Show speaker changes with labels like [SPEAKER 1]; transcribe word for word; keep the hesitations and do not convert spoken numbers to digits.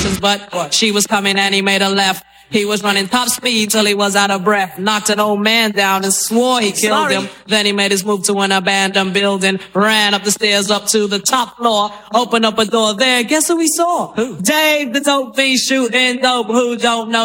[SPEAKER 1] but she was coming and he made a left. He was running top speed till he was out of breath. Knocked an old man down and swore he killed Sorry. him. Then he made his move to an abandoned building. Ran up the stairs up to the top floor. Opened up a door there. Guess who he saw? Who? Dave, the dope fiend shooting dope. Who don't know?